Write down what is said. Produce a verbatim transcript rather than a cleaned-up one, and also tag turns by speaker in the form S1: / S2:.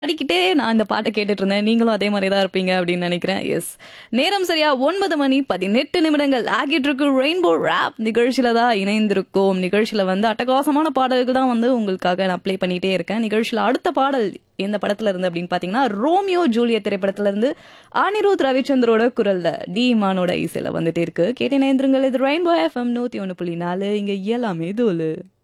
S1: அடிக்கிட்டே நான் இந்த பாட்டை கேட்டுட்டு இருந்தேன். நீங்களும் அதே மாதிரி தான் இருப்பீங்க அப்படின்னு நினைக்கிறேன். எஸ். நேரம் சரியா ஒன்பது மணி பதினெட்டு நிமிடங்கள் ஆகிட்டு இருக்கு. ரெயின்போ ராப் நிகழ்ச்சியில தான் இணைந்திருக்கோம். நிகழ்ச்சியில வந்து அட்டகாசமான பாடல்கள் தான் வந்து உங்களுக்காக நான் ப்ளே பண்ணிட்டே இருக்கேன். நிகழ்ச்சியில அடுத்த பாடல் எந்த படத்துல இருந்து அப்படின்னு பாத்தீங்கன்னா, ரோமியோ ஜூலியட் திரைப்படத்துல இருந்து அனிருத் ரவிச்சந்திரோட குரல்ல டி இமானோட இசையில வந்துட்டே இருக்கு. கேட்டு நேந்திரங்கள். இது ரெயின்போ எஃப்எம் நூத்தி ஒன்னு புள்ளி நாலு. இங்க எல்லாமே தோலு.